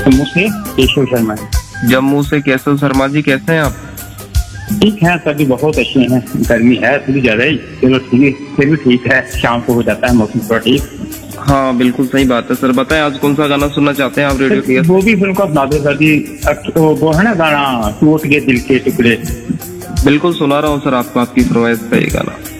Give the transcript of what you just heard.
जम्मू से केशव शर्मा। जम्मू से केशव शर्मा जी, कैसे हैं आप? ठीक है, सभी बहुत अच्छे हैं। गर्मी है थोड़ी ज्यादा ही, चलो ठीक, फिर भी ठीक है, शाम को हो जाता है मौसम थोड़ा ठीक। हाँ बिल्कुल सही बात है सर। बताएं आज कौन सा गाना सुनना चाहते हैं आप रेडियो क्लियर? वो भी फिल्म का सुना दो सर जी, वो है ना गाना टूट गए दिल के टुकड़े। बिल्कुल सुना रहा हूँ सर आपको, आपकी फरमाइश का ये गाना।